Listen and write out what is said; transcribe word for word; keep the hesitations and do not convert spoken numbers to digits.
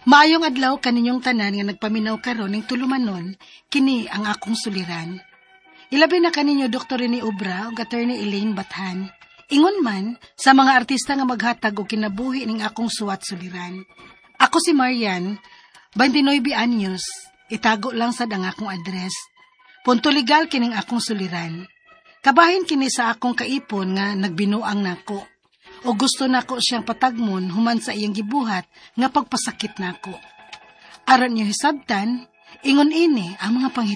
Maayong adlaw kaninyong tanan nga nagpaminaw karon ning tulumanon, kini ang akong suliran. Ilabi na kaninyo Doktor Rene Obra ug Attorney Elaine Bathan. Ingon man sa mga artista nga maghatag og kinabuhi ning akong suwat suliran. Ako si Marian, twenty-nine anyos, itago lang sad ang akong address. Punto legal kining akong suliran. Kabahin kini sa akong kaipon nga nagbinuang nako. O gusto nako siyang patagmon human sa iyang gibuhat nga pagpasakit nako. Aron niyo hisabtan, ingon ini ang mga panghitabo